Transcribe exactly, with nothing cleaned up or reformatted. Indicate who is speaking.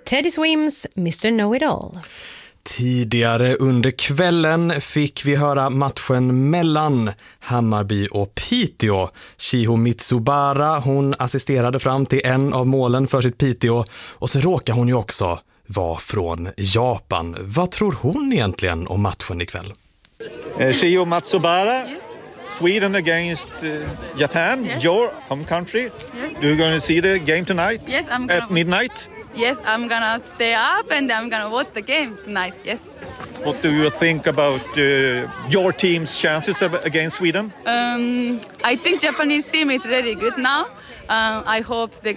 Speaker 1: Teddy Swims, mister Know-It-All.
Speaker 2: Tidigare under kvällen fick vi höra matchen mellan Hammarby och Piteå. Chiho Mitsubara, hon assisterade fram till en av målen för sitt Piteå. Och så råkar hon ju också vara från Japan. Vad tror hon egentligen om matchen ikväll?
Speaker 3: Uh, Chiho Mitsubara, yes. Sweden against uh, Japan, yes. Your home country.
Speaker 4: Yes.
Speaker 3: You're going to see the game tonight?
Speaker 4: Yes, I'm gonna
Speaker 3: at midnight?
Speaker 4: Yes, I'm gonna stay up and I'm gonna watch the game tonight, yes.
Speaker 3: What do you think about uh, your team's chances of, against Sweden?
Speaker 4: Um, I think Japanese team is really good now. Uh, I hope they